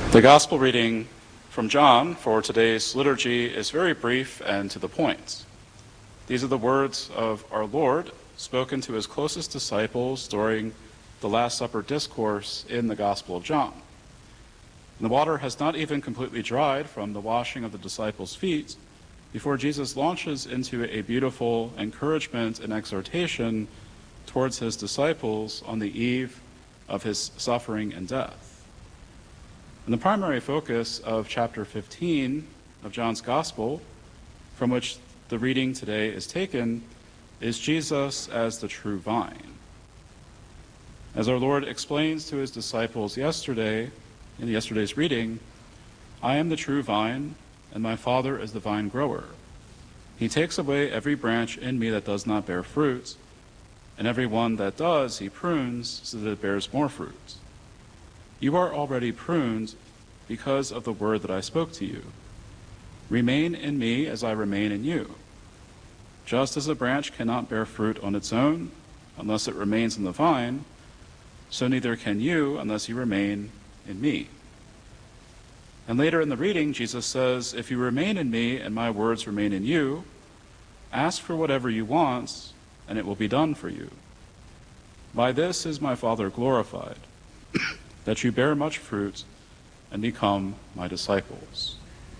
The Gospel reading from John for today's liturgy is very brief and to the point. These are the words of our Lord spoken to his closest disciples during the Last Supper discourse in the Gospel of John. And the water has not even completely dried from the washing of the disciples' feet before Jesus launches into a beautiful encouragement and exhortation towards his disciples on the eve of his suffering and death. And the primary focus of chapter 15 of John's Gospel, from which the reading today is taken, is Jesus as the true vine. As our Lord explains to his disciples yesterday, in yesterday's reading, I am the true vine, and my Father is the vine grower. He takes away every branch in me that does not bear fruit, and every one that does he prunes so that it bears more fruit. You are already pruned because of the word that I spoke to you. Remain in me as I remain in you. Just as a branch cannot bear fruit on its own unless it remains in the vine, so neither can you unless you remain in me. And later in the reading, Jesus says, if you remain in me and my words remain in you, ask for whatever you want, and it will be done for you. By this is my Father glorified, that you bear much fruit and become my disciples.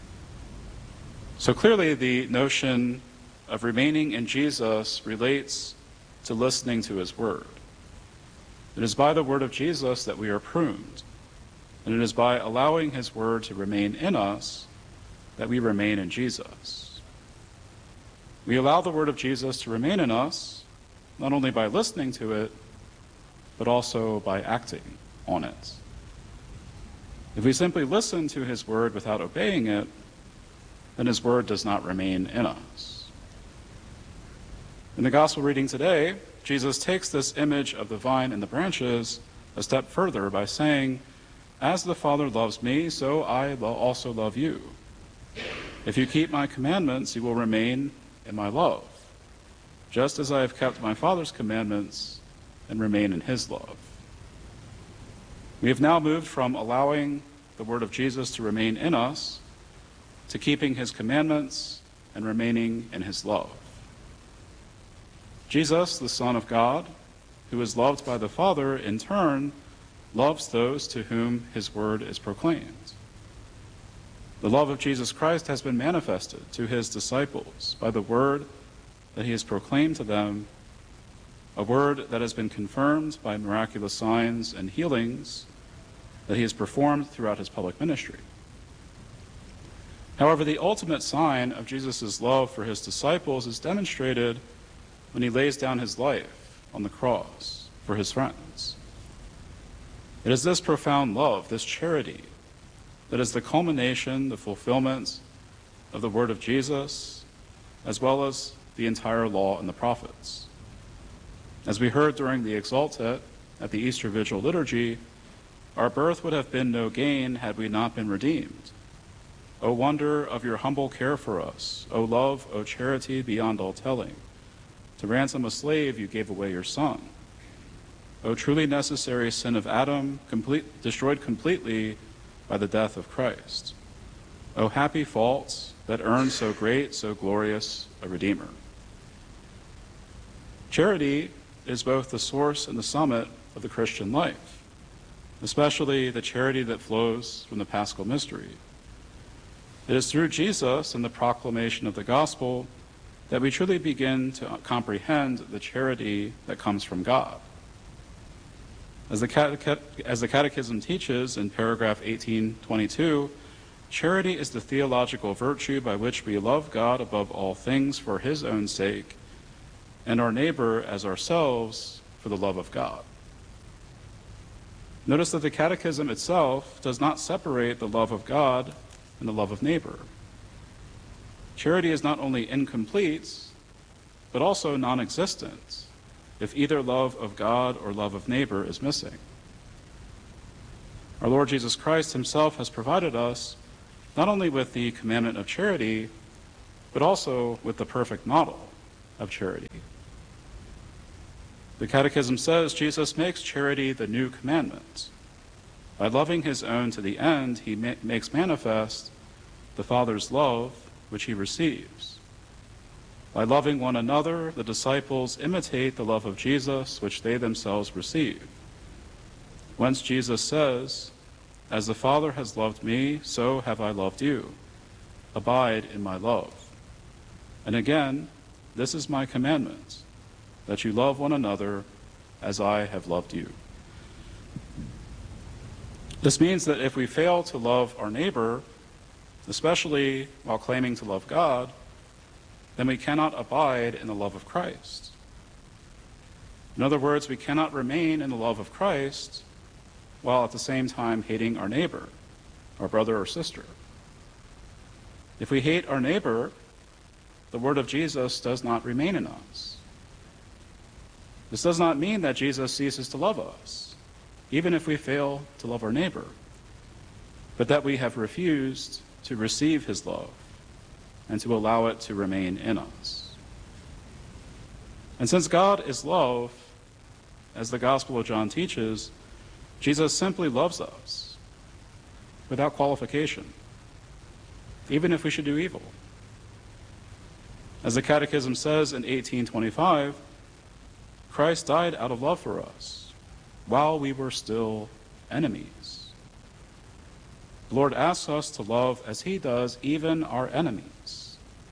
So clearly the notion of remaining in Jesus relates to listening to his word. It is by the word of Jesus that we are pruned, and it is by allowing his word to remain in us that we remain in Jesus. We allow the word of Jesus to remain in us, not only by listening to it, but also by acting on it. If we simply listen to his word without obeying it, then his word does not remain in us. In the gospel reading today, Jesus takes this image of the vine and the branches a step further by saying, as the Father loves me, so I will also love you. If you keep my commandments, you will remain in my love, just as I have kept my Father's commandments and remain in his love. We have now moved from allowing the word of Jesus to remain in us to keeping his commandments and remaining in his love. Jesus, the Son of God, who is loved by the Father, in turn, loves those to whom his word is proclaimed. The love of Jesus Christ has been manifested to his disciples by the word that he has proclaimed to them, a word that has been confirmed by miraculous signs and healings that he has performed throughout his public ministry. However, the ultimate sign of Jesus' love for his disciples is demonstrated when he lays down his life on the cross for his friends. It is this profound love, this charity, that is the culmination, the fulfillment of the word of Jesus, as well as the entire law and the prophets. As we heard during the Exultet at the Easter Vigil liturgy, our birth would have been no gain had we not been redeemed. O wonder of your humble care for us, O love, O charity beyond all telling. To ransom a slave, you gave away your son. O truly necessary sin of Adam, destroyed completely by the death of Christ. O happy fault that earned so great, so glorious a Redeemer. Charity is both the source and the summit of the Christian life, especially the charity that flows from the Paschal mystery. It is through Jesus and the proclamation of the gospel that we truly begin to comprehend the charity that comes from God. As the Catechism teaches in paragraph 1822, charity is the theological virtue by which we love God above all things for his own sake, and our neighbor as ourselves for the love of God. Notice that the Catechism itself does not separate the love of God and the love of neighbor. Charity is not only incomplete, but also non-existent if either love of God or love of neighbor is missing. Our Lord Jesus Christ himself has provided us not only with the commandment of charity, but also with the perfect model of charity. The Catechism says Jesus makes charity the new commandment. By loving his own to the end, he makes manifest the Father's love which he receives. By loving one another, the disciples imitate the love of Jesus which they themselves receive. Whence Jesus says, "As the Father has loved me, so have I loved you. Abide in my love." And again, "This is my commandment, that you love one another as I have loved you." This means that if we fail to love our neighbor, especially while claiming to love God, then we cannot abide in the love of Christ. In other words, we cannot remain in the love of Christ while at the same time hating our neighbor, our brother or sister. If we hate our neighbor, the word of Jesus does not remain in us. This does not mean that Jesus ceases to love us, even if we fail to love our neighbor, but that we have refused to receive his love and to allow it to remain in us. And since God is love, as the Gospel of John teaches, Jesus simply loves us without qualification, even if we should do evil. As the Catechism says in 1825, Christ died out of love for us while we were still enemies. The Lord asks us to love as he does even our enemies,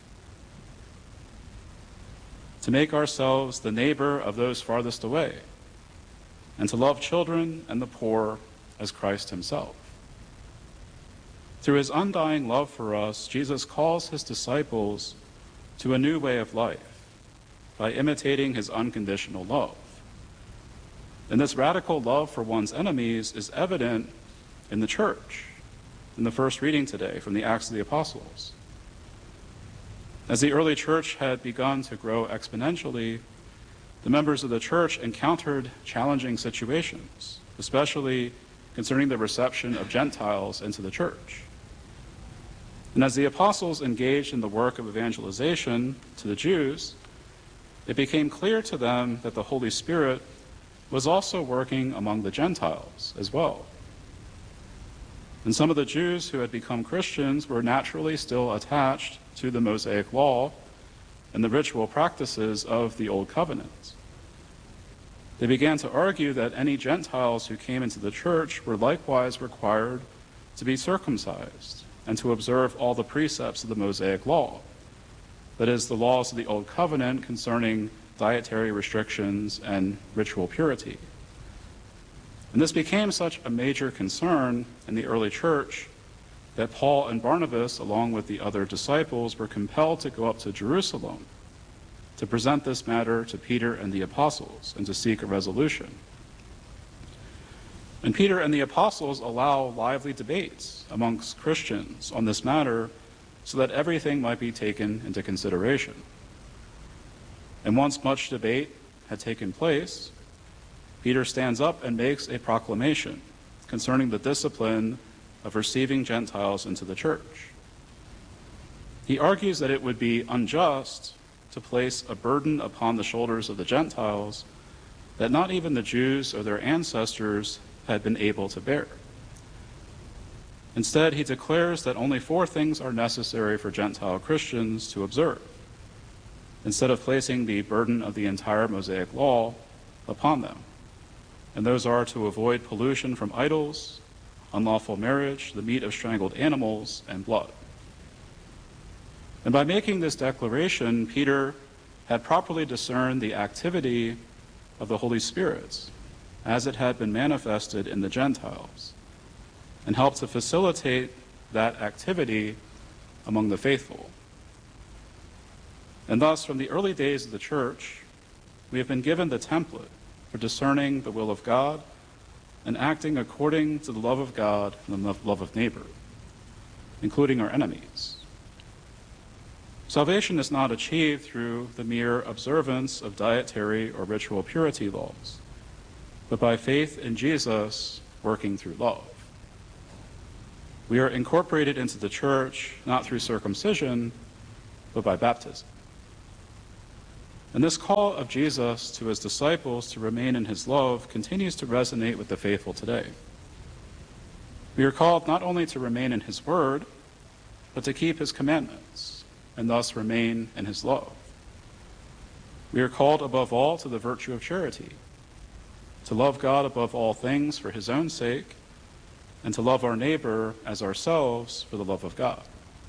to make ourselves the neighbor of those farthest away, and to love children and the poor as Christ himself. Through his undying love for us, Jesus calls his disciples to a new way of life by imitating his unconditional love. And this radical love for one's enemies is evident in the church, in the first reading today from the Acts of the Apostles. As the early church had begun to grow exponentially, the members of the church encountered challenging situations, especially concerning the reception of Gentiles into the church. And as the apostles engaged in the work of evangelization to the Jews, it became clear to them that the Holy Spirit was also working among the Gentiles as well. And some of the Jews who had become Christians were naturally still attached to the Mosaic law and the ritual practices of the Old Covenant. They began to argue that any Gentiles who came into the church were likewise required to be circumcised and to observe all the precepts of the Mosaic law, that is, the laws of the Old Covenant concerning dietary restrictions and ritual purity. And this became such a major concern in the early church that Paul and Barnabas, along with the other disciples, were compelled to go up to Jerusalem to present this matter to Peter and the apostles and to seek a resolution. And Peter and the apostles allow lively debates amongst Christians on this matter so that everything might be taken into consideration. And once much debate had taken place, Peter stands up and makes a proclamation concerning the discipline of receiving Gentiles into the church. He argues that it would be unjust to place a burden upon the shoulders of the Gentiles that not even the Jews or their ancestors had been able to bear. Instead, he declares that only 4 things are necessary for Gentile Christians to observe, instead of placing the burden of the entire Mosaic law upon them. And those are to avoid pollution from idols, unlawful marriage, the meat of strangled animals, and blood. And by making this declaration, Peter had properly discerned the activity of the Holy Spirit as it had been manifested in the Gentiles, and helped to facilitate that activity among the faithful. And thus, from the early days of the church, we have been given the template for discerning the will of God and acting according to the love of God and the love of neighbor, including our enemies. Salvation is not achieved through the mere observance of dietary or ritual purity laws, but by faith in Jesus working through love. We are incorporated into the church not through circumcision, but by baptism. And this call of Jesus to his disciples to remain in his love continues to resonate with the faithful today. We are called not only to remain in his word, but to keep his commandments, and thus remain in his love. We are called above all to the virtue of charity, to love God above all things for his own sake, and to love our neighbor as ourselves for the love of God.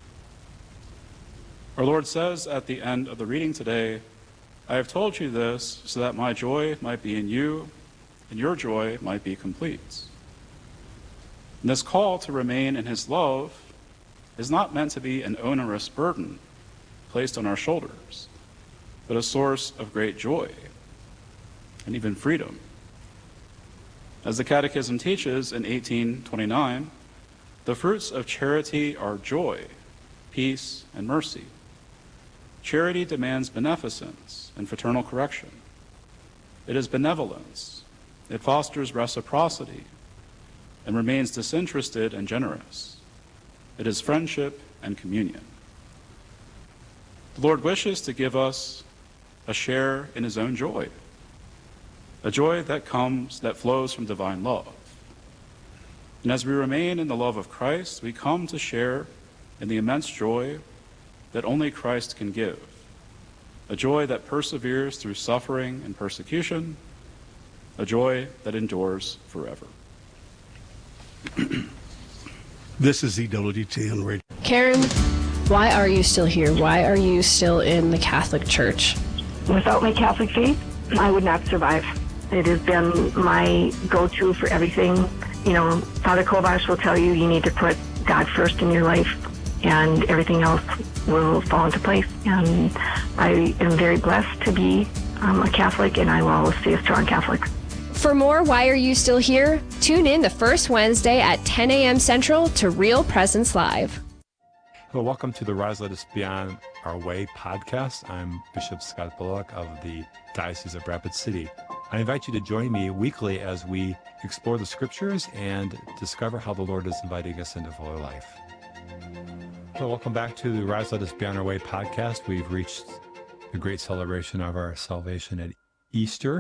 Our Lord says at the end of the reading today, I have told you this so that my joy might be in you, and your joy might be complete. And this call to remain in his love is not meant to be an onerous burden placed on our shoulders, but a source of great joy and even freedom. As the Catechism teaches in 1829, the fruits of charity are joy, peace, and mercy. Charity demands beneficence and fraternal correction. It is benevolence. It fosters reciprocity and remains disinterested and generous. It is friendship and communion. The Lord wishes to give us a share in his own joy, a joy that flows from divine love. And as we remain in the love of Christ, we come to share in the immense joy that only Christ can give, a joy that perseveres through suffering and persecution, a joy that endures forever. This is EWTN Radio. Karen, why are you still here? Why are you still in the Catholic Church? Without my Catholic faith, I would not survive. It has been my go-to for everything. You know, Father Kovacs will tell you need to put God first in your life, and everything else will fall into place. And I am very blessed to be a Catholic, and I will always stay a strong Catholic. For more Why Are You Still Here? Tune in the first Wednesday at 10 a.m. Central to Real Presence Live. Well, welcome to the Rise Let Us Beyond Our Way podcast. I'm Bishop Scott Bullock of the Diocese of Rapid City. I invite you to join me weekly as we explore the scriptures and discover how the Lord is inviting us into fuller life. So welcome back to the Rise Let Us Beyond Our Way podcast. We've reached the great celebration of our salvation at Easter,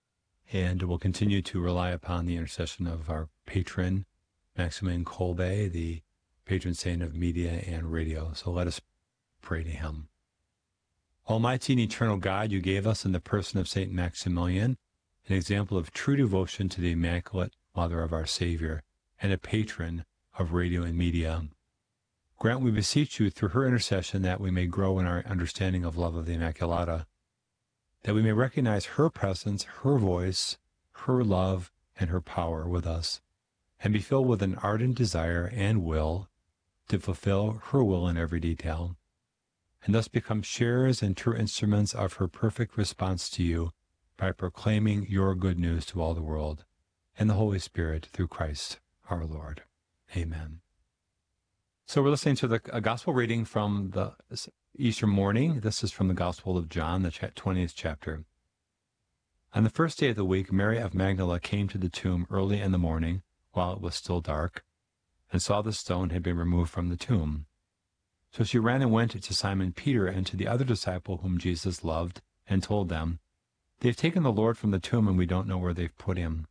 and we'll continue to rely upon the intercession of our patron, Maximilian Kolbe, the patron saint of media and radio. So let us pray to him. Almighty and eternal God, you gave us in the person of Saint Maximilian an example of true devotion to the Immaculate Mother of our Savior and a patron of radio and media. Grant, we beseech you, through her intercession, that we may grow in our understanding of love of the Immaculata, that we may recognize her presence, her voice, her love, and her power with us, and be filled with an ardent desire and will to fulfill her will in every detail, and thus become sharers and true instruments of her perfect response to you by proclaiming your good news to all the world, and the Holy Spirit through Christ our Lord. Amen. So we're listening to the gospel reading from the Easter morning. This is from the Gospel of John, the 20th chapter. On the first day of the week, Mary of Magdala came to the tomb early in the morning, while it was still dark, and saw the stone had been removed from the tomb. So she ran and went to Simon Peter and to the other disciple whom Jesus loved, and told them, "They've taken the Lord from the tomb, and we don't know where they've put him."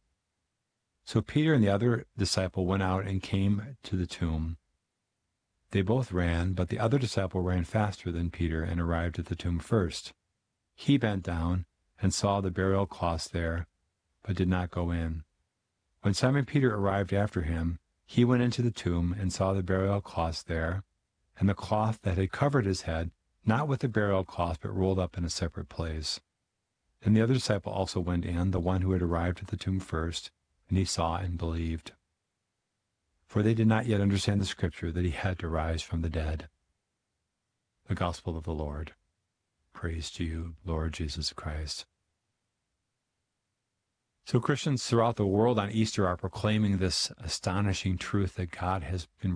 So Peter and the other disciple went out and came to the tomb. They both ran, but the other disciple ran faster than Peter and arrived at the tomb first. He bent down and saw the burial cloths there, but did not go in. When Simon Peter arrived after him, he went into the tomb and saw the burial cloths there, and the cloth that had covered his head, not with the burial cloth, but rolled up in a separate place. Then the other disciple also went in, the one who had arrived at the tomb first, and he saw and believed. For they did not yet understand the scripture that he had to rise from the dead. The Gospel of the Lord. Praise to you, Lord Jesus Christ. So Christians throughout the world on Easter are proclaiming this astonishing truth that God has been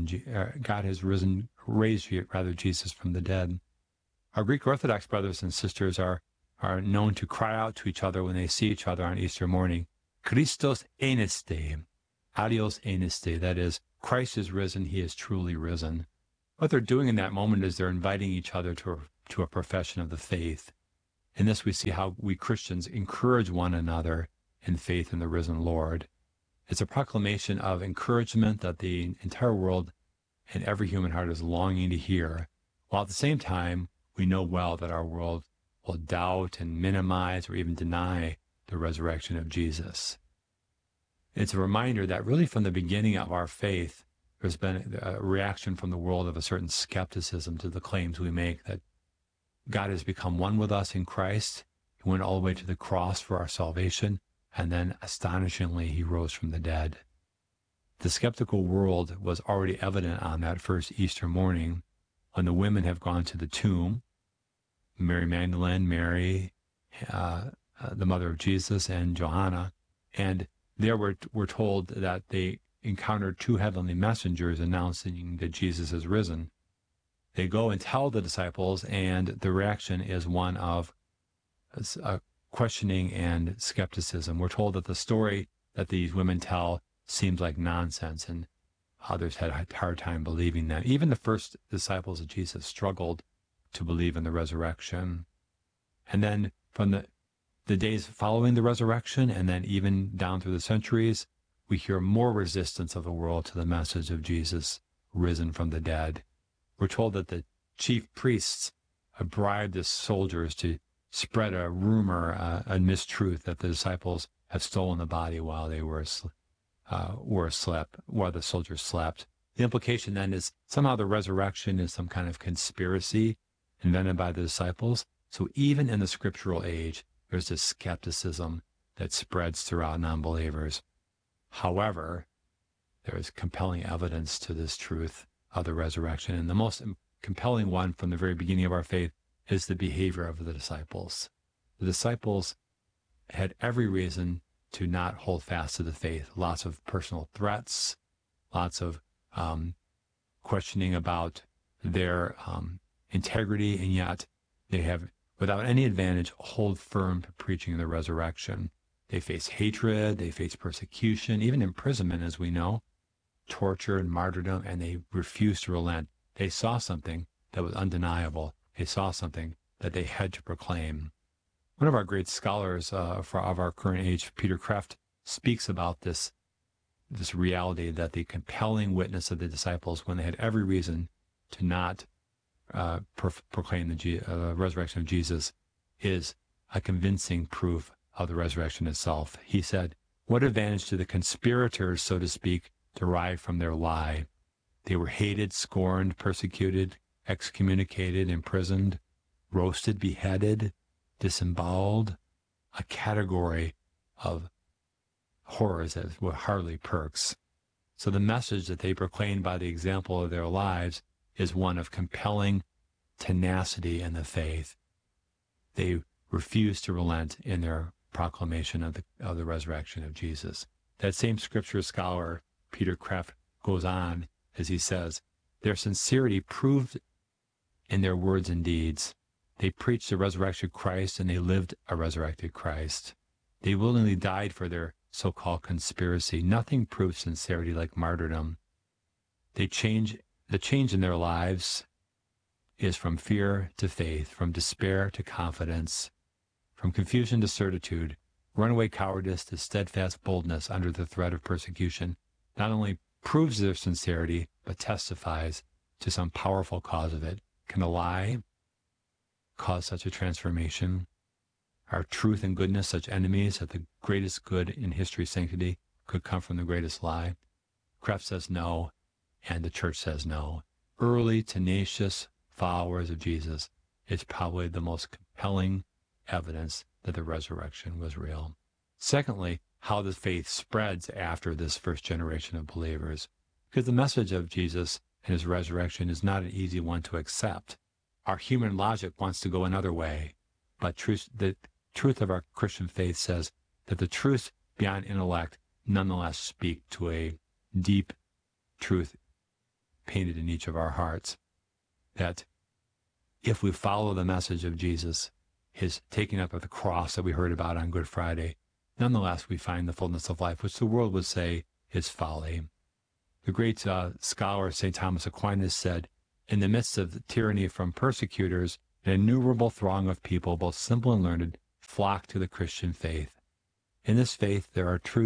raised Jesus from the dead. Our Greek Orthodox brothers and sisters are known to cry out to each other when they see each other on Easter morning, Christos eneste, Adios eneste, that is, Christ is risen, he is truly risen. What they're doing in that moment is they're inviting each other to a profession of the faith. In this we see how we Christians encourage one another in faith in the risen Lord. It's a proclamation of encouragement that the entire world and every human heart is longing to hear, while at the same time, we know well that our world will doubt and minimize or even deny the resurrection of Jesus. It's a reminder that really from the beginning of our faith, there's been a reaction from the world of a certain skepticism to the claims we make that God has become one with us in Christ. He went all the way to the cross for our salvation, and then astonishingly, he rose from the dead. The skeptical world was already evident on that first Easter morning when the women have gone to the tomb, Mary Magdalene, Mary, the mother of Jesus, and Johanna, and there we're told that they encountered two heavenly messengers announcing that Jesus has risen. They go and tell the disciples, and the reaction is one of questioning and skepticism. We're told that the story that these women tell seems like nonsense, and others had a hard time believing them. Even the first disciples of Jesus struggled to believe in the resurrection. And then from the days following the resurrection, and then even down through the centuries, we hear more resistance of the world to the message of Jesus risen from the dead. We're told that the chief priests bribed the soldiers to spread a rumor, a mistruth that the disciples have stolen the body while they were asleep, while the soldiers slept. The implication then is somehow the resurrection is some kind of conspiracy invented by the disciples. So even in the scriptural age, there's this skepticism that spreads throughout non-believers. However, there is compelling evidence to this truth of the resurrection. And the most compelling one from the very beginning of our faith is the behavior of the disciples. The disciples had every reason to not hold fast to the faith. Lots of personal threats, lots of questioning about their integrity, and yet they have, without any advantage, hold firm to preaching the resurrection. They face hatred, they face persecution, even imprisonment, as we know, torture and martyrdom, and they refuse to relent. They saw something that was undeniable. They saw something that they had to proclaim. One of our great scholars of our current age, Peter Kreeft, speaks about this reality that the compelling witness of the disciples, when they had every reason to not proclaim the resurrection of Jesus, is a convincing proof of the resurrection itself. He said, "What advantage do the conspirators, so to speak, derive from their lie? They were hated, scorned, persecuted, excommunicated, imprisoned, roasted, beheaded, disemboweled, a category of horrors that were hardly perks." So the message that they proclaimed by the example of their lives is one of compelling tenacity in the faith. They refused to relent in their proclamation of the resurrection of Jesus. That same scripture scholar, Peter Kreeft, goes on as he says, their sincerity proved in their words and deeds. They preached the resurrected Christ, and they lived a resurrected Christ. They willingly died for their so-called conspiracy. Nothing proves sincerity like martyrdom. The change in their lives is from fear to faith, from despair to confidence, from confusion to certitude, runaway cowardice to steadfast boldness under the threat of persecution. Not only proves their sincerity, but testifies to some powerful cause of it. Can a lie cause such a transformation? Are truth and goodness such enemies that the greatest good in history's sanctity could come from the greatest lie? Kreeft says no, and the church says no. Early, tenacious followers of Jesus is probably the most compelling evidence that the resurrection was real. Secondly, how the faith spreads after this first generation of believers. Because the message of Jesus and his resurrection is not an easy one to accept. Our human logic wants to go another way, but the truth of our Christian faith says that the truths beyond intellect nonetheless speak to a deep truth painted in each of our hearts, that if we follow the message of Jesus, his taking up of the cross that we heard about on Good Friday, nonetheless we find the fullness of life, which the world would say is folly. The great scholar St. Thomas Aquinas said, in the midst of the tyranny from persecutors, an innumerable throng of people, both simple and learned, flock to the Christian faith. In this faith there are truths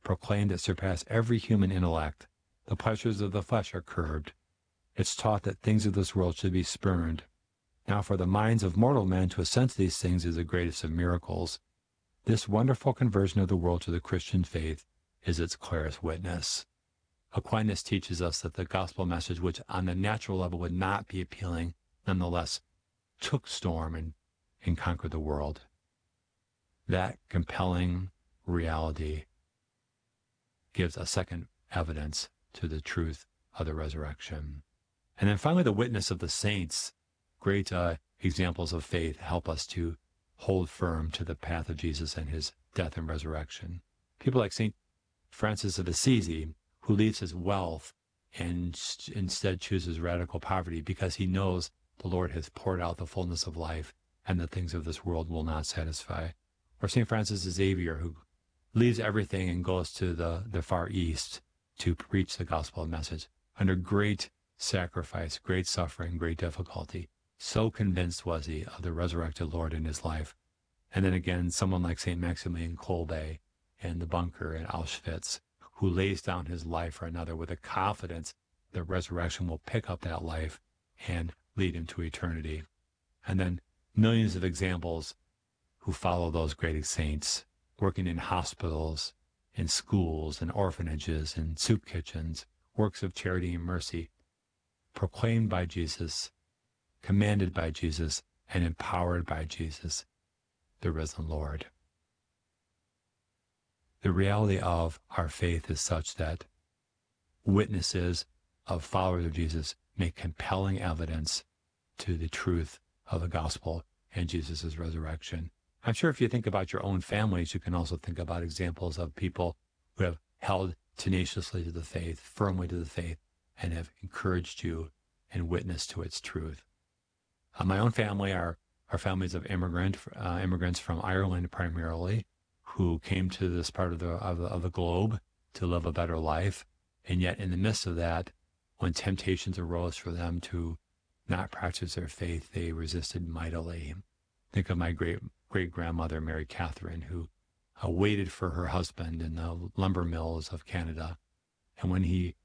proclaimed that surpass every human intellect. The pleasures of the flesh are curbed. It's taught that things of this world should be spurned. Now for the minds of mortal men to assent to these things is the greatest of miracles. This wonderful conversion of the world to the Christian faith is its clearest witness. Aquinas teaches us that the gospel message, which on the natural level would not be appealing, nonetheless took storm and conquered the world. That compelling reality gives a second evidence to the truth of the resurrection. And then finally, the witness of the saints. Great examples of faith help us to hold firm to the path of Jesus and his death and resurrection. People like St. Francis of Assisi, who leaves his wealth and instead chooses radical poverty because he knows the Lord has poured out the fullness of life and the things of this world will not satisfy. Or St. Francis Xavier, who leaves everything and goes to the Far East to preach the gospel message under great sacrifice, great suffering, great difficulty. So convinced was he of the resurrected Lord in his life. And then again, someone like St. Maximilian Kolbe in the bunker at Auschwitz, who lays down his life for another with a confidence that resurrection will pick up that life and lead him to eternity. And then millions of examples who follow those great saints, working in hospitals, in schools, in orphanages, in soup kitchens, works of charity and mercy, proclaimed by Jesus, commanded by Jesus, and empowered by Jesus, the risen Lord. The reality of our faith is such that witnesses of followers of Jesus make compelling evidence to the truth of the gospel and Jesus' resurrection. I'm sure if you think about your own families, you can also think about examples of people who have held tenaciously to the faith, firmly to the faith, and have encouraged you and witnessed to its truth. My own family are families of immigrants from Ireland primarily, who came to this part of the globe to live a better life. And yet in the midst of that, when temptations arose for them to not practice their faith, they resisted mightily. Think of my great-grandmother, Mary Catherine, who waited for her husband in the lumber mills of Canada. And when he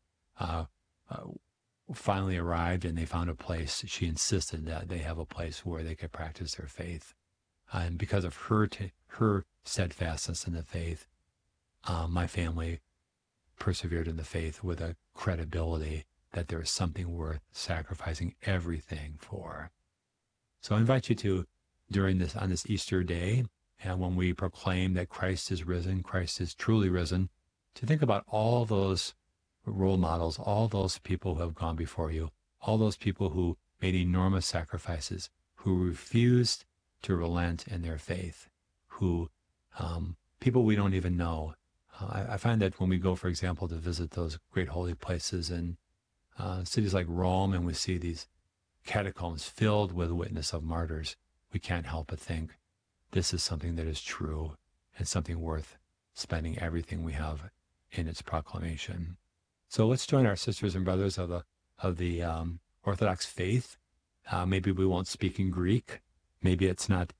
finally arrived and they found a place, she insisted that they have a place where they could practice their faith. And because of her steadfastness in the faith, my family persevered in the faith with a credibility that there is something worth sacrificing everything for. So I invite you to, on this Easter day, and when we proclaim that Christ is risen, Christ is truly risen, to think about all those role models, all those people who have gone before you, all those people who made enormous sacrifices, who refused to relent in their faith, who people we don't even know. I find that when we go, for example, to visit those great holy places in cities like Rome, and we see these catacombs filled with witness of martyrs, we can't help but think this is something that is true and something worth spending everything we have in its proclamation. So let's join our sisters and brothers of the Orthodox faith. Maybe we won't speak in Greek. Maybe it's not,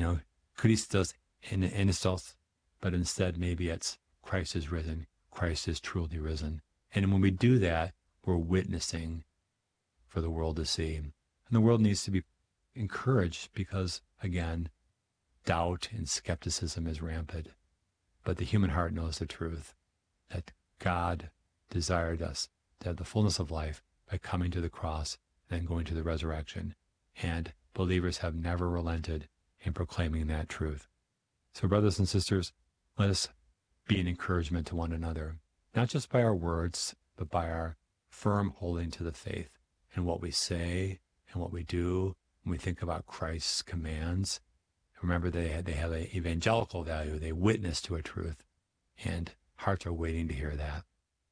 Christos Anistos, but instead maybe it's Christ is risen. Christ is truly risen. And when we do that, we're witnessing for the world to see. And the world needs to be encouraged because, again, doubt and skepticism is rampant. But the human heart knows the truth, that God desired us to have the fullness of life by coming to the cross and then going to the resurrection. And believers have never relented in proclaiming that truth. So brothers and sisters, let us be an encouragement to one another, not just by our words, but by our firm holding to the faith and what we say and what we do when we think about Christ's commands. Remember, they have an evangelical value. They witness to a truth, and hearts are waiting to hear that.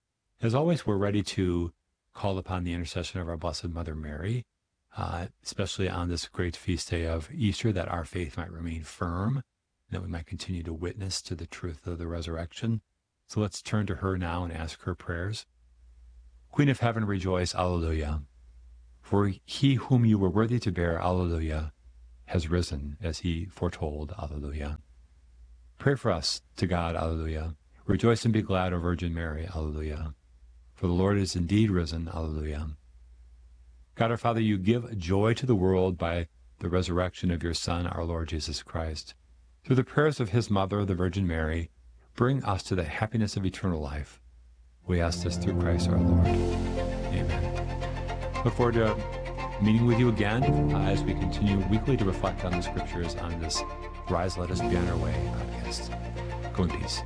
As always, we're ready to call upon the intercession of our Blessed Mother Mary, especially on this great feast day of Easter, that our faith might remain firm, and that we might continue to witness to the truth of the resurrection. So let's turn to her now and ask her prayers. Queen of Heaven, rejoice, Alleluia. For he whom you were worthy to bear, Alleluia, has risen as he foretold, Alleluia. Pray for us to God, Alleluia. Rejoice and be glad, O Virgin Mary. Alleluia. For the Lord is indeed risen. Alleluia. God our Father, you give joy to the world by the resurrection of your Son, our Lord Jesus Christ. Through the prayers of his mother, the Virgin Mary, bring us to the happiness of eternal life. We ask this through Christ our Lord. Amen. Look forward to meeting with you again as we continue weekly to reflect on the scriptures on this Rise, Let Us Be on Our Way podcast. Go in peace.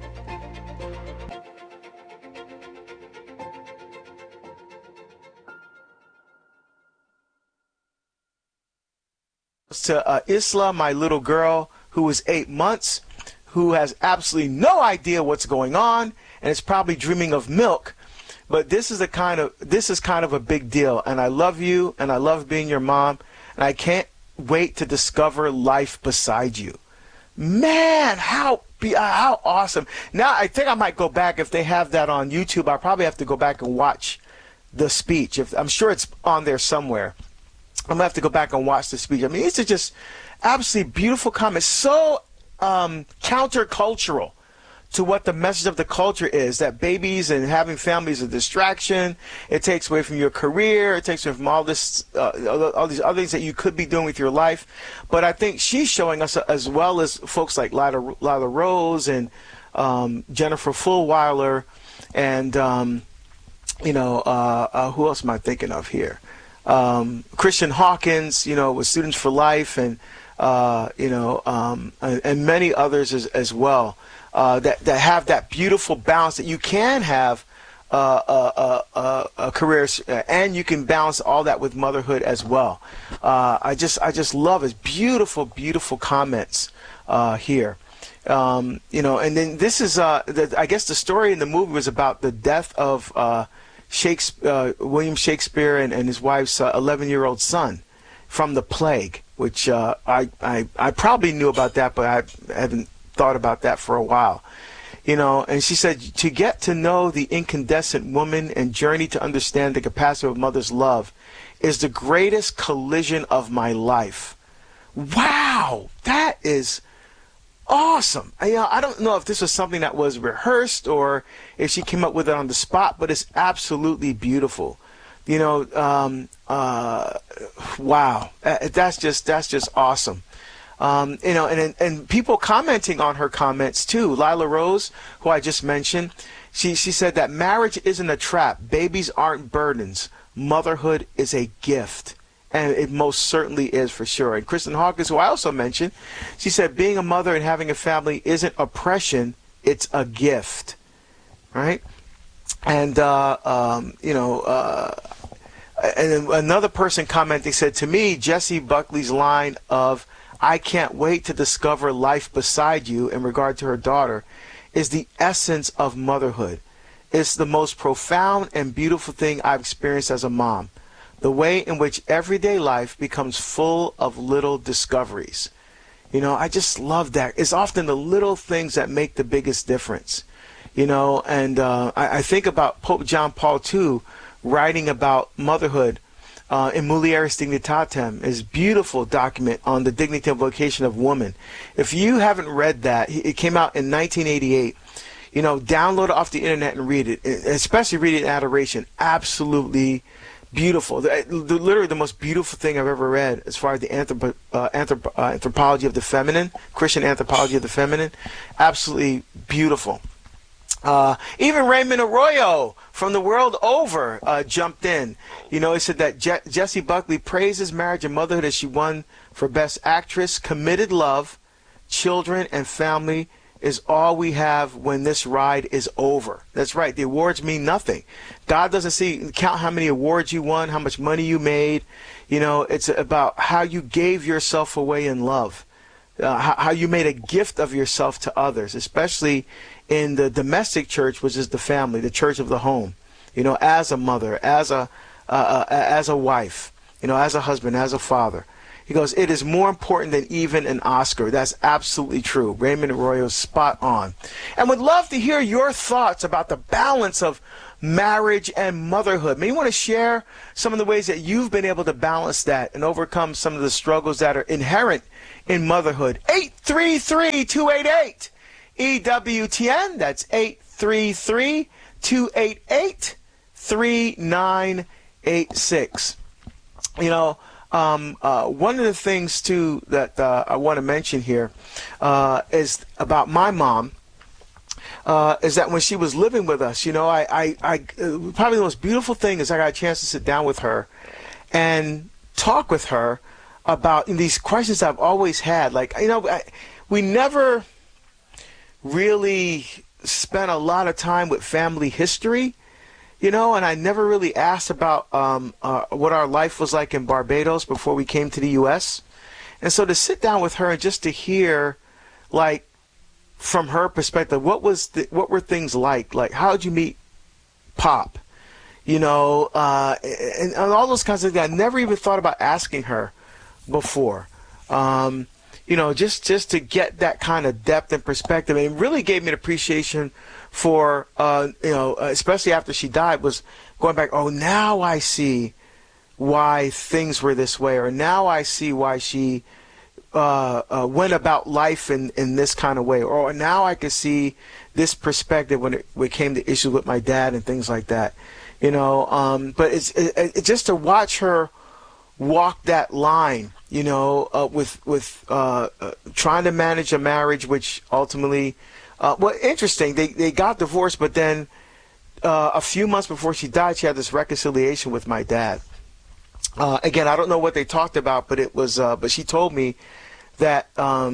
To Isla, my little girl, who is 8 months, who has absolutely no idea what's going on, and is probably dreaming of milk. But this is kind of a big deal, and I love you, and I love being your mom, and I can't wait to discover life beside you. Man, how awesome! Now I think I might go back, if they have that on YouTube. I'll probably have to go back and watch the speech. I'm sure it's on there somewhere. I'm gonna have to go back and watch the speech. I mean, these are just absolutely beautiful comments, so countercultural to what the message of the culture is, that babies and having families is a distraction. It takes away from your career. It takes away from all this, all these other things that you could be doing with your life. But I think she's showing us, as well as folks like Lila Rose and Jennifer Fulwiler, and who else am I thinking of here? Christian Hawkins, with Students for Life, and and many others as well, that have that beautiful balance that you can have a career, and you can balance all that with motherhood as well. I just love his beautiful comments here. And then this is I guess the story in the movie was about the death of William Shakespeare and his wife's 11-year-old son from the plague, which I probably knew about that, but I haven't thought about that for a while. And she said, to get to know the incandescent woman and journey to understand the capacity of a mother's love is the greatest collision of my life. Wow, that is awesome. I don't know if this was something that was rehearsed or if she came up with it on the spot, but it's absolutely beautiful. Wow, that's just awesome. And people commenting on her comments too. Lila Rose, who I just mentioned, she said that marriage isn't a trap. Babies aren't burdens. Motherhood is a gift. And it most certainly is, for sure. And Kristen Hawkins, who I also mentioned, she said being a mother and having a family isn't oppression, it's a gift, right? And and another person commenting said, to me, Jessie Buckley's line of "I can't wait to discover life beside you" in regard to her daughter is the essence of motherhood. It's the most profound and beautiful thing I've experienced as a mom. The way in which everyday life becomes full of little discoveries. I just love that. It's often the little things that make the biggest difference. And I think about Pope John Paul II writing about motherhood in Mulieris Dignitatem, his beautiful document on the dignity and vocation of woman. If you haven't read that, it came out in 1988. Download it off the internet and read it, especially read it in adoration. Absolutely beautiful. Literally the most beautiful thing I've ever read as far as the anthropology of the feminine, Christian anthropology of the feminine. Absolutely beautiful. Even Raymond Arroyo from The World Over jumped in. He said that Jessie Buckley praises marriage and motherhood as she won for Best Actress. Committed love, children, and family is all we have when this ride is over. That's right. The awards mean nothing. God doesn't count how many awards you won, how much money you made. It's about how you gave yourself away in love, how you made a gift of yourself to others, especially in the domestic church, which is the family, the church of the home. As a mother, as a wife, as a husband, as a father. He goes, it is more important than even an Oscar. That's absolutely true. Raymond Arroyo's spot on. And would love to hear your thoughts about the balance of marriage and motherhood. Maybe you want to share some of the ways that you've been able to balance that and overcome some of the struggles that are inherent in motherhood. 833-288 EWTN, that's 833-288-3986. You know, one of the things, too, that I want to mention here is about my mom. Is that when she was living with us, you know, I probably the most beautiful thing is I got a chance to sit down with her and talk with her about these questions I've always had. Like, you know, we never really spent a lot of time with family history, you know, and I never really asked about what our life was like in Barbados before we came to the U.S. And so to sit down with her and just to hear, like, from her perspective, what were things like? Like, how did you meet Pop? You know, and all those kinds of things. I never even thought about asking her before. You know, just to get that kind of depth and perspective. And it really gave me an appreciation for, you know, especially after she died, was going back, oh, now I see why things were this way, or now I see why she went about life in this kind of way, or now I can see this perspective when it came to issues with my dad and things like that, you know. But it's just to watch her walk that line, you know, with trying to manage a marriage, which ultimately, well, interesting. They got divorced, but then a few months before she died, she had this reconciliation with my dad. Again, I don't know what they talked about, but it was. But she told me that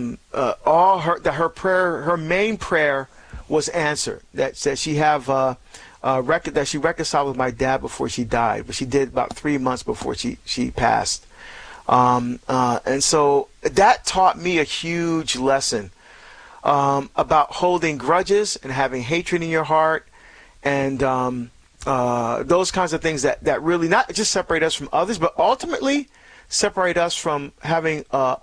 her main prayer was answered. That she that she reconciled with my dad before she died, but she did about 3 months before she passed. And so that taught me a huge lesson about holding grudges and having hatred in your heart, and those kinds of things that really not just separate us from others, but ultimately separate us from having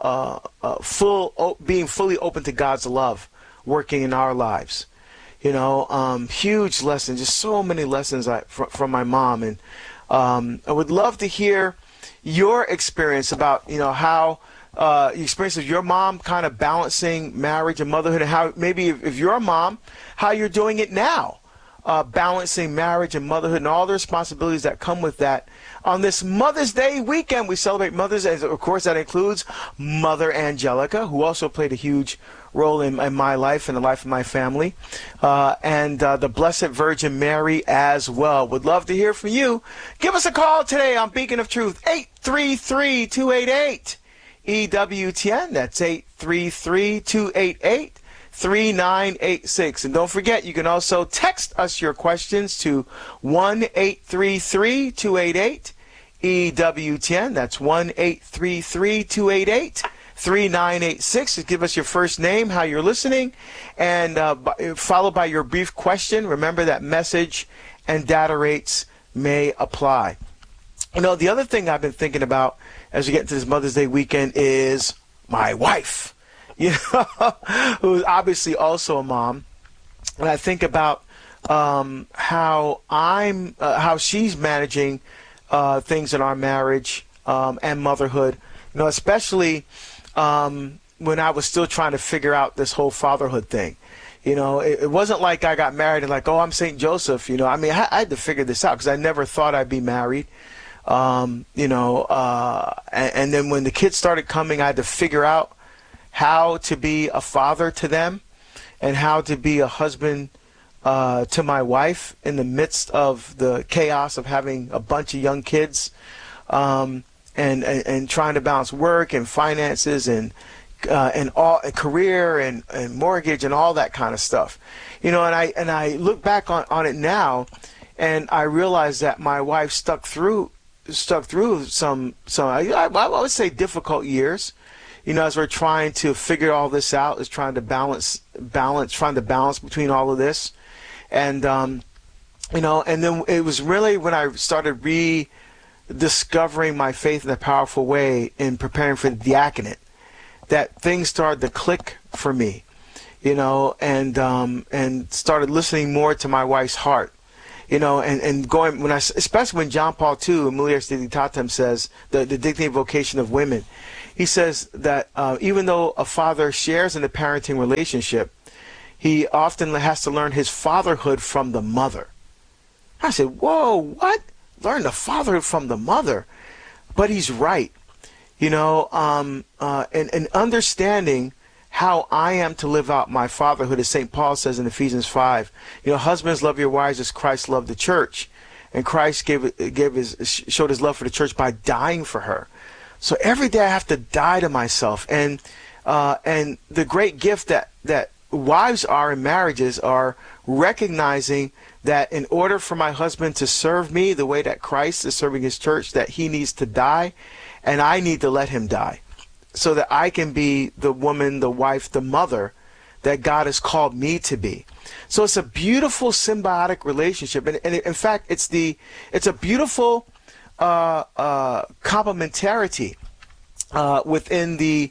being fully open to God's love working in our lives. You know, huge lessons, just so many lessons from my mom. And I would love to hear your experience about, you know, how the experience of your mom kind of balancing marriage and motherhood, and how maybe if you're a mom, how you're doing it now. Balancing marriage and motherhood and all the responsibilities that come with that. On this Mother's Day weekend, we celebrate Mother's Day. Of course, that includes Mother Angelica, who also played a huge role in my life and the life of my family, and the Blessed Virgin Mary as well. Would love to hear from you. Give us a call today on Beacon of Truth, 833-288-EWTN. That's 833-288-3986. And don't forget, you can also text us your questions to 1-833-288-EWTN. That's 1-833-288-3986. Just give us your first name, how you're listening, and followed by your brief question. Remember that message and data rates may apply. You know, the other thing I've been thinking about as we get into this Mother's Day weekend is my wife. You know, who's obviously also a mom, and I think about how she's managing things in our marriage and motherhood. You know, especially when I was still trying to figure out this whole fatherhood thing. You know, it wasn't like I got married and like, oh, I'm St. Joseph. You know, I mean, I had to figure this out because I never thought I'd be married. You know, and then when the kids started coming, I had to figure out how to be a father to them and how to be a husband to my wife in the midst of the chaos of having a bunch of young kids, and trying to balance work and finances and all career and mortgage and all that kind of stuff. You know, and I look back on it now, and I realize that my wife stuck through some I would say difficult years. You know, as we're trying to figure all this out, is trying to balance between all of this. And, you know, and then it was really when I started rediscovering my faith in a powerful way in preparing for the diaconate that things started to click for me, you know, and started listening more to my wife's heart. You know, and going especially when John Paul II, Mulieris Dignitatem, says the dignity and vocation of women. He says that even though a father shares in the parenting relationship, he often has to learn his fatherhood from the mother. I said, whoa, what? Learn the fatherhood from the mother? But he's right. You know, and understanding how I am to live out my fatherhood, as St. Paul says in Ephesians 5. You know, husbands, love your wives as Christ loved the church. And Christ showed his love for the church by dying for her. So every day I have to die to myself. And the great gift that wives are in marriages are recognizing that in order for my husband to serve me the way that Christ is serving his church, that he needs to die, and I need to let him die, so that I can be the woman, the wife, the mother that God has called me to be. So it's a beautiful symbiotic relationship, and in fact, it's a beautiful complementarity within the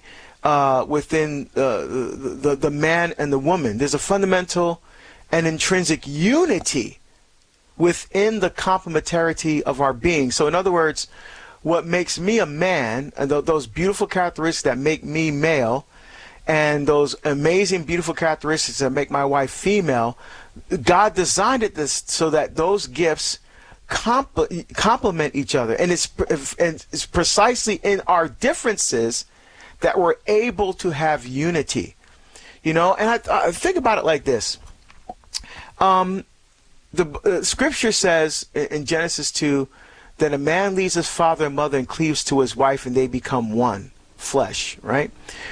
man and the woman. There's a fundamental and intrinsic unity within the complementarity of our being. So in other words, what makes me a man, and those beautiful characteristics that make me male, and those amazing, beautiful characteristics that make my wife female, God designed it so that those gifts complement each other. And it's precisely in our differences that we're able to have unity. You know, and I think about it like this. The scripture says in Genesis 2 that a man leaves his father and mother and cleaves to his wife, and they become one flesh, right?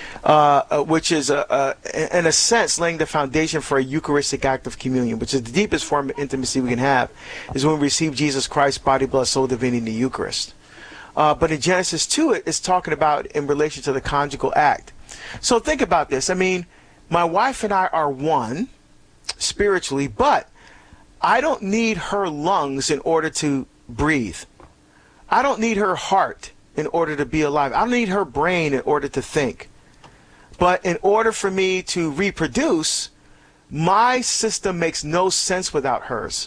Which is, in a sense, laying the foundation for a Eucharistic act of communion, which is the deepest form of intimacy we can have, is when we receive Jesus Christ, body, blood, soul, divinity in the Eucharist. But in Genesis 2, it's talking about in relation to the conjugal act. So think about this. I mean, my wife and I are one spiritually, but I don't need her lungs in order to breathe. I don't need her heart in order to be alive. I don't need her brain in order to think. But in order for me to reproduce, my system makes no sense without hers.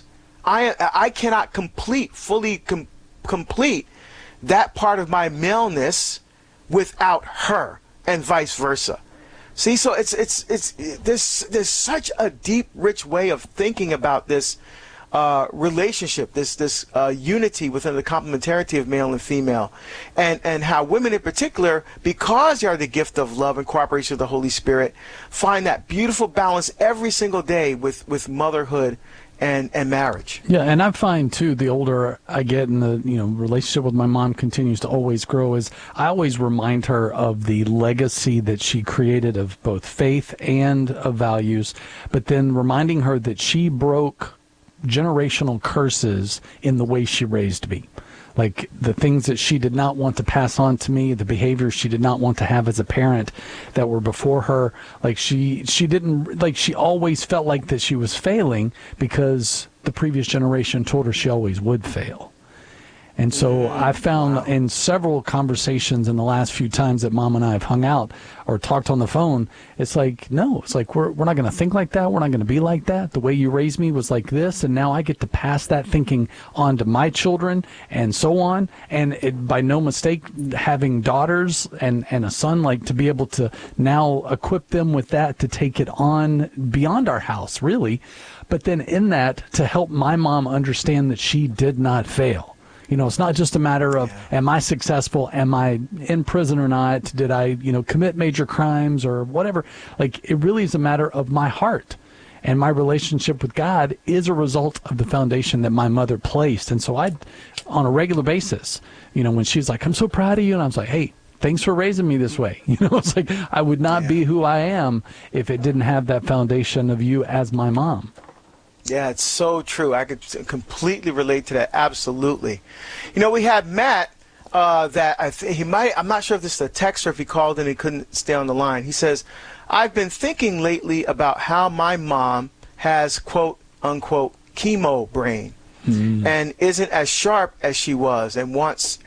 I cannot fully complete that part of my maleness without her, and vice versa. See, so there's such a deep, rich way of thinking about this relationship, this unity within the complementarity of male and female, and how women in particular, because they are the gift of love and cooperation of the Holy Spirit, find that beautiful balance every single day with motherhood and marriage. Yeah, and I find too, the older I get and the relationship with my mom continues to always grow, is I always remind her of the legacy that she created of both faith and of values, but then reminding her that she broke generational curses in the way she raised me. Like the things that she did not want to pass on to me, the behaviors she did not want to have as a parent that were before her. Like she didn't, like she always felt like that she was failing because the previous generation told her she always would fail. And so I found in several conversations in the last few times that Mom and I have hung out or talked on the phone, it's like, no, it's like we're not going to think like that. We're not going to be like that. The way you raised me was like this, and now I get to pass that thinking on to my children and so on. And by no mistake, having daughters and a son, like to be able to now equip them with that to take it on beyond our house, really. But then in that, to help my mom understand that she did not fail. It's not just a matter of, am I successful? Am I in prison or not? Did I, commit major crimes or whatever? Like, it really is a matter of my heart. And my relationship with God is a result of the foundation that my mother placed. And so on a regular basis, when she's like, I'm so proud of you. And I was like, hey, thanks for raising me this way. It's like, I would not be who I am if it didn't have that foundation of you as my mom. Yeah, it's so true. I could completely relate to that. Absolutely. We had Matt that I'm not sure if this is a text or if he called and he couldn't stay on the line. He says, I've been thinking lately about how my mom has, quote unquote, chemo brain and isn't as sharp as she was and wants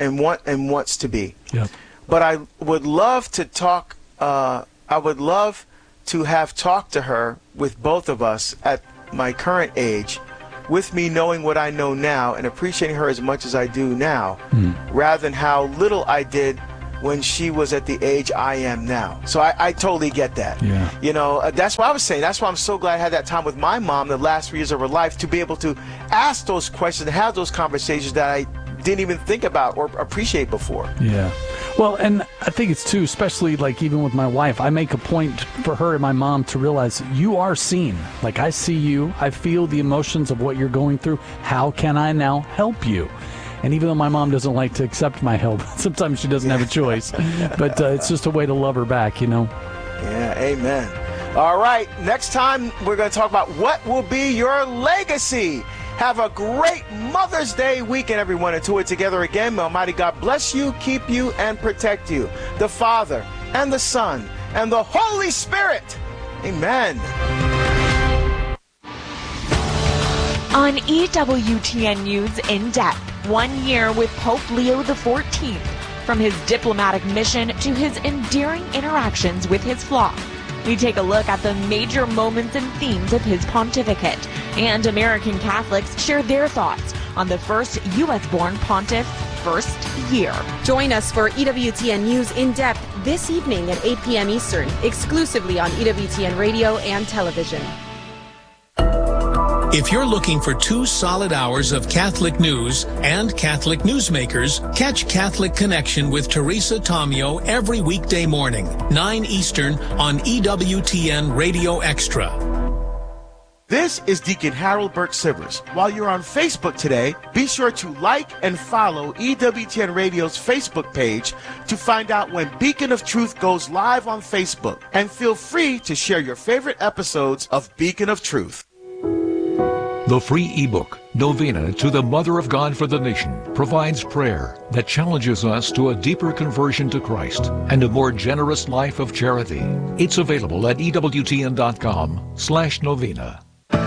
to be. Yep. But I would love to talk. I would love to have talked to her with both of us at my current age, with me knowing what I know now and appreciating her as much as I do now, rather than how little I did when she was at the age I am now. So I totally get that. Yeah. You know, that's what I was saying. That's why I'm so glad I had that time with my mom the last 3 years of her life to be able to ask those questions and have those conversations that I didn't even think about or appreciate before. Yeah. Well, and I think it's too, especially like even with my wife, I make a point for her and my mom to realize you are seen. Like, I see you, I feel the emotions of what you're going through. How can I now help you? And even though my mom doesn't like to accept my help, sometimes she doesn't have a choice. But it's just a way to love her back, you know? Yeah, amen. All right, next time we're going to talk about what will be your legacy. Have a great Mother's Day weekend, everyone. Until we're together again, may Almighty God bless you, keep you, and protect you. The Father, and the Son, and the Holy Spirit. Amen. On EWTN News In Depth, 1 year with Pope Leo XIV, from his diplomatic mission to his endearing interactions with his flock. We take a look at the major moments and themes of his pontificate, and American Catholics share their thoughts on the first U.S.-born pontiff's first year. Join us for EWTN News In Depth this evening at 8 p.m. Eastern, exclusively on EWTN Radio and Television. If you're looking for 2 solid hours of Catholic news and Catholic newsmakers, catch Catholic Connection with Teresa Tomeo every weekday morning, 9 Eastern on EWTN Radio Extra. This is Deacon Harold Burke Sivers. While you're on Facebook today, be sure to like and follow EWTN Radio's Facebook page to find out when Beacon of Truth goes live on Facebook. And feel free to share your favorite episodes of Beacon of Truth. The free ebook, Novena to the Mother of God for the Nation, provides prayer that challenges us to a deeper conversion to Christ and a more generous life of charity. It's available at EWTN.com/novena.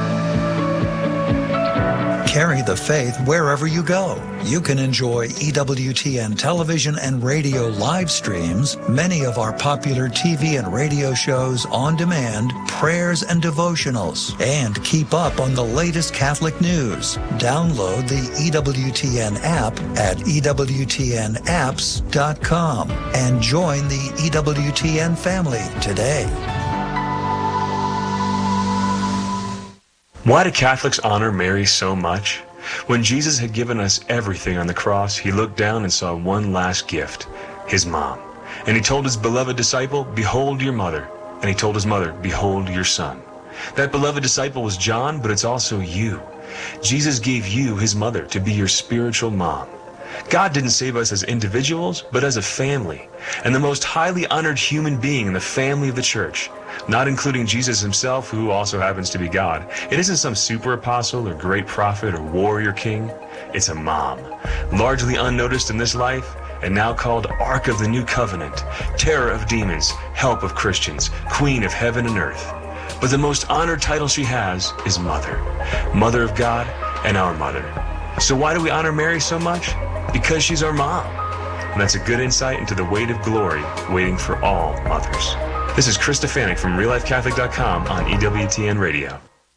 Carry the faith wherever you go. You can enjoy EWTN television and radio live streams, many of our popular TV and radio shows on demand, prayers and devotionals, and keep up on the latest Catholic news. Download the EWTN app at EWTNapps.com and join the EWTN family today. Why do Catholics honor Mary so much? When Jesus had given us everything on the cross, he looked down and saw one last gift, his mom. And he told his beloved disciple, "Behold your mother." And he told his mother, "Behold your son." That beloved disciple was John, but it's also you. Jesus gave you his mother to be your spiritual mom. God didn't save us as individuals, but as a family, and the most highly honored human being in the family of the church, not including Jesus himself, who also happens to be God. It isn't some super apostle or great prophet or warrior king. It's a mom, largely unnoticed in this life, and now called Ark of the New Covenant, terror of demons, help of Christians, queen of heaven and earth. But the most honored title she has is Mother, Mother of God and our Mother. So why do we honor Mary so much? Because she's our mom. And that's a good insight into the weight of glory waiting for all mothers. This is Chris Stefanik from RealLifeCatholic.com on EWTN Radio.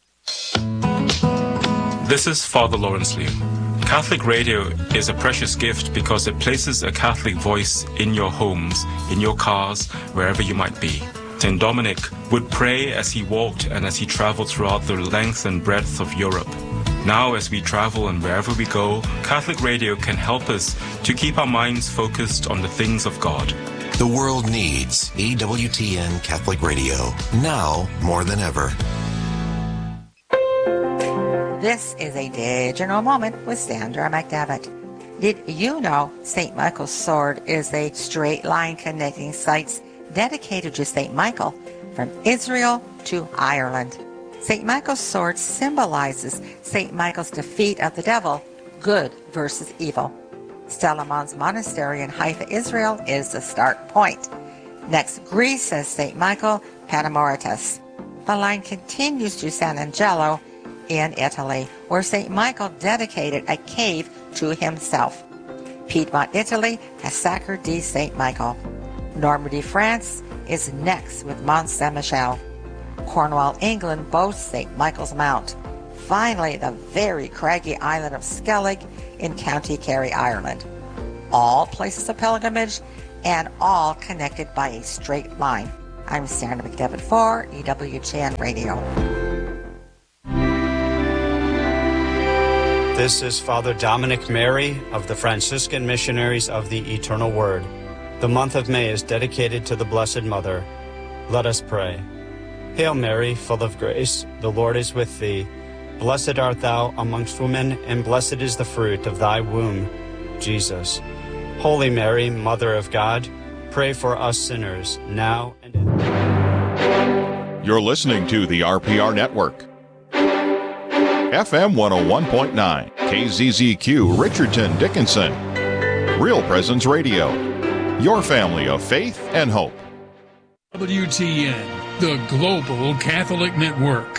This is Father Lawrence Liu. Catholic radio is a precious gift because it places a Catholic voice in your homes, in your cars, wherever you might be. St. Dominic would pray as he walked and as he traveled throughout the length and breadth of Europe. Now, as we travel and wherever we go, Catholic radio can help us to keep our minds focused on the things of God. The world needs EWTN Catholic Radio, now more than ever. This is a digital moment with Sandra McDevitt. Did you know St. Michael's Sword is a straight line connecting sites dedicated to St. Michael from Israel to Ireland? St. Michael's sword symbolizes St. Michael's defeat of the devil, good versus evil. Stelamon's monastery in Haifa, Israel is the start point. Next, Greece says St. Michael Panamoritas. The line continues to San Angelo in Italy, where St. Michael dedicated a cave to himself. Piedmont, Italy has Sacre de St. Michael. Normandy, France is next with Mont Saint-Michel. Cornwall, England boasts St. Michael's Mount. Finally, the very craggy island of Skellig in County Kerry, Ireland. All places of pilgrimage and all connected by a straight line. I'm Sandra McDevitt for EWTN Radio. This is Father Dominic Mary of the Franciscan Missionaries of the Eternal Word. The month of May is dedicated to the Blessed Mother. Let us pray. Hail Mary, full of grace, the Lord is with thee. Blessed art thou amongst women, and blessed is the fruit of thy womb, Jesus. Holy Mary, Mother of God, pray for us sinners, now and in... You're listening to the RPR Network. FM 101.9, KZZQ, Richardson, Dickinson. Real Presence Radio. Your family of faith and hope. WTN, the Global Catholic Network.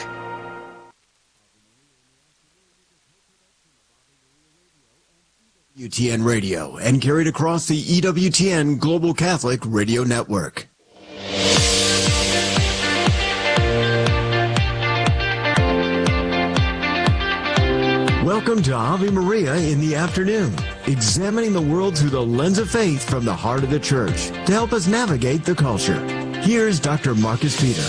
WTN Radio and carried across the EWTN Global Catholic Radio Network. Welcome to Ave Maria in the afternoon, examining the world through the lens of faith from the heart of the Church to help us navigate the culture. Here's Dr. Marcus Peter.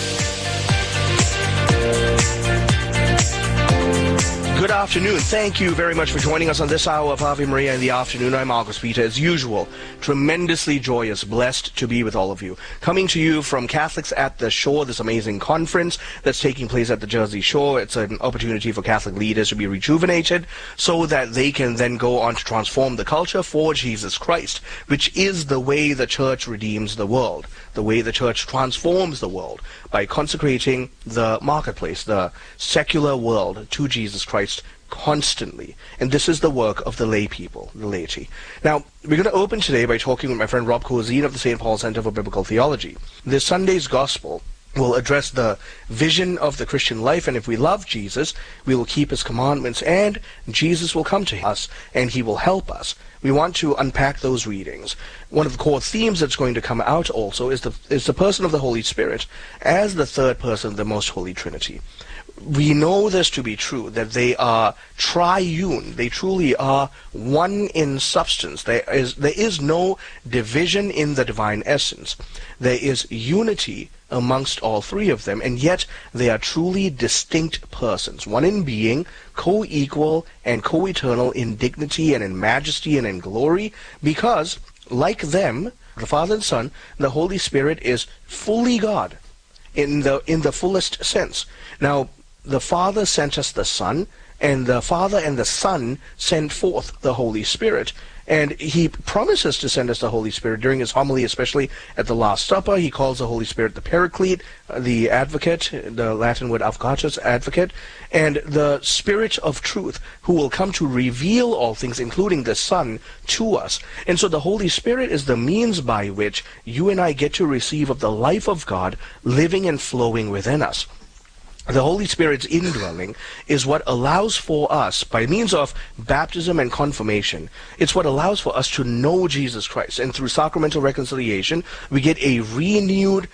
Good afternoon. Thank you very much for joining us on this hour of Ave Maria in the afternoon. I'm Marcus Peter. As usual, tremendously joyous, blessed to be with all of you. Coming to you from Catholics at the Shore, this amazing conference that's taking place at the Jersey Shore. It's an opportunity for Catholic leaders to be rejuvenated so that they can then go on to transform the culture for Jesus Christ, which is the way the Church redeems the world, the way the Church transforms the world, by consecrating the marketplace, the secular world, to Jesus Christ constantly. And this is the work of the lay people, the laity. Now, we're going to open today by talking with my friend Rob Corzine of the St. Paul Center for Biblical Theology. This Sunday's Gospel will address the vision of the Christian life, and if we love Jesus, we will keep his commandments, and Jesus will come to us, and he will help us. We want to unpack those readings. One of the core themes that's going to come out also is the person of the Holy Spirit as the third person of the Most Holy Trinity. We know this to be true, that they are triune. They truly are one in substance. There is no division in the divine essence. There is unity amongst all three of them, and yet they are truly distinct persons, one in being, co-equal and co-eternal in dignity and in majesty and in glory, because, like them, the Father and Son, the Holy Spirit is fully God in the fullest sense. Now, the Father sent us the Son, and the Father and the Son sent forth the Holy Spirit. And he promises to send us the Holy Spirit during his homily, especially at the Last Supper. He calls the Holy Spirit the Paraclete, the Advocate, the Latin word advocatus, advocate, and the Spirit of Truth, who will come to reveal all things, including the Son, to us. And so the Holy Spirit is the means by which you and I get to receive of the life of God living and flowing within us. The Holy Spirit's indwelling is what allows for us, by means of baptism and confirmation, it's what allows for us to know Jesus Christ. And through sacramental reconciliation, we get a renewed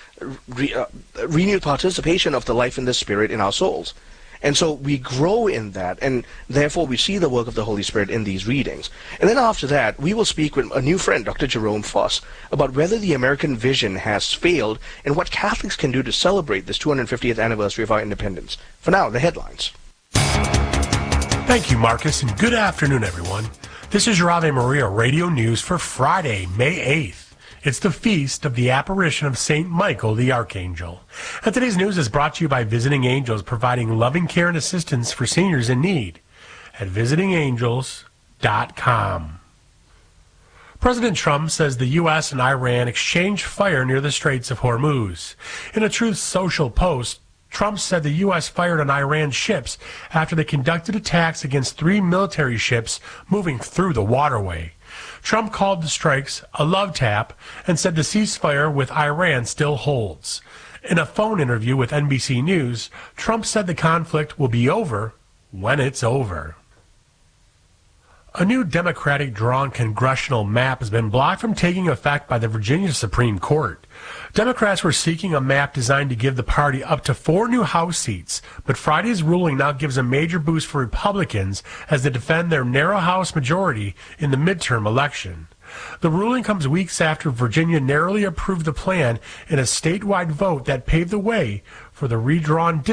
participation of the life in the Spirit in our souls. And so we grow in that, and therefore we see the work of the Holy Spirit in these readings. And then after that, we will speak with a new friend, Dr. Jerome Foss, about whether the American vision has failed and what Catholics can do to celebrate this 250th anniversary of our independence. For now, the headlines. Thank you, Marcus, and good afternoon, everyone. This is your Ave Maria Radio News for Friday, May 8th. It's the feast of the apparition of St. Michael the Archangel. And today's news is brought to you by Visiting Angels, providing loving care and assistance for seniors in need at visitingangels.com. President Trump says the U.S. and Iran exchanged fire near the Straits of Hormuz. In a Truth Social post, Trump said the U.S. fired on Iran ships after they conducted attacks against 3 military ships moving through the waterway. Trump called the strikes a love tap and said the ceasefire with Iran still holds. In a phone interview with NBC News, Trump said the conflict will be over when it's over. A new Democratic-drawn congressional map has been blocked from taking effect by the Virginia Supreme Court. Democrats were seeking a map designed to give the party up to 4 new House seats, but Friday's ruling now gives a major boost for Republicans as they defend their narrow House majority in the midterm election. The ruling comes weeks after Virginia narrowly approved the plan in a statewide vote that paved the way for the redrawn